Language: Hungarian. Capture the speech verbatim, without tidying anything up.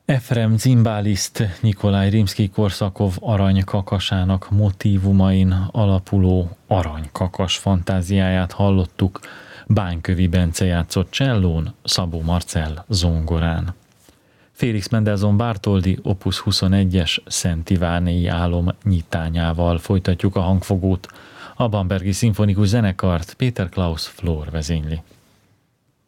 Efrem Zimbaliszt, Nyikolaj Rimszkij-Korszakov aranykakasának motívumain alapuló aranykakas fantáziáját hallottuk. Bánykövi Bence játszott csellón, Szabó Marcell zongorán. Félix Mendelssohn Bartholdy opus huszonegyes Szent Ivánéi álom nyitányával folytatjuk a hangfogót. A Bambergi Szimfonikus Zenekart Péter Klaus Flór vezényli.